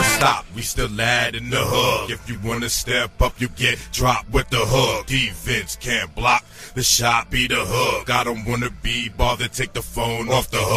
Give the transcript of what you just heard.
stop, we still lad in the hook. If you wanna step up, you get dropped with the hook. Defense can't block, the shot be the hook. I don't wanna be bothered, take the phone off the hook.